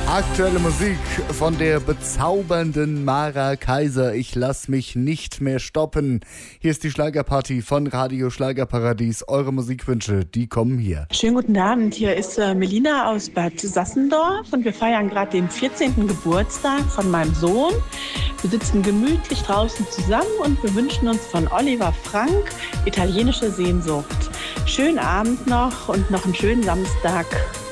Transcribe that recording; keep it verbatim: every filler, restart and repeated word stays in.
Aktuelle Musik von der bezaubernden Mara Kaiser. Ich lass mich nicht mehr stoppen. Hier ist die Schlagerparty von Radio Schlagerparadies. Eure Musikwünsche, die kommen hier. Schönen guten Abend. Hier ist äh, Melina aus Bad Sassendorf und wir feiern gerade den vierzehnten Geburtstag von meinem Sohn. Wir sitzen gemütlich draußen zusammen und wir wünschen uns von Oliver Frank italienische Sehnsucht. Schönen Abend noch und noch einen schönen Samstag.